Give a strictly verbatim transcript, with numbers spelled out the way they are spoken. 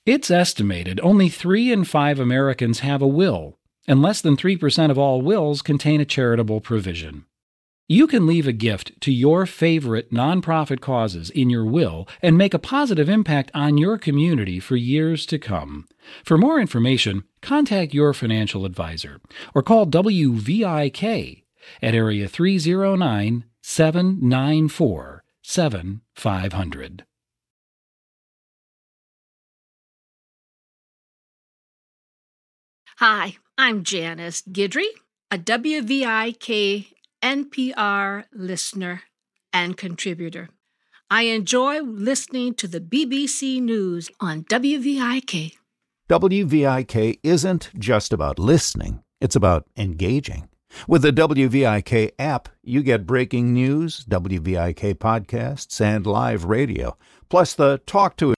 It's estimated only three in five Americans have a will, and less than three percent of all wills contain a charitable provision. You can leave a gift to your favorite nonprofit causes in your will and make a positive impact on your community for years to come. For more information, contact your financial advisor or call W V I K at area three oh nine, seven nine four, seven five zero zero. Hi, I'm Janice Guidry, a W V I K N P R listener and contributor. I enjoy listening to the B B C News on W V I K. W V I K isn't just about listening, it's about engaging. With the W V I K app, you get breaking news, W V I K podcasts, and live radio, plus the Talk to